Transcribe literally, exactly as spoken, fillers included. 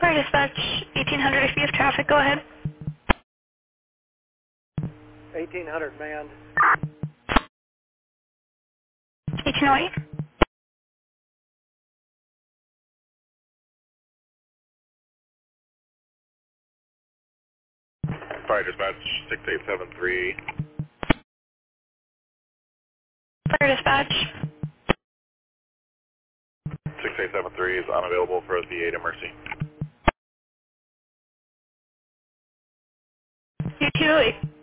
Fire dispatch, eighteen hundred, if you have traffic, go ahead. eighteen hundred manned. eighteen oh eight. Fire dispatch, six eight seven three. Fire dispatch. six eight seven three is unavailable for the eight emergency. eighteen oh eight.